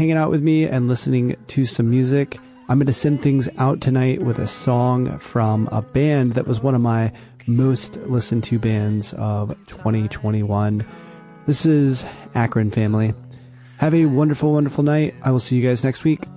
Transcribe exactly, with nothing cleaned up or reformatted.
hanging out with me and listening to some music. I'm going to send things out tonight with a song from a band that was one of my most listened to bands of twenty twenty-one. This is Akron Family. Have a wonderful, wonderful night. I will see you guys next week.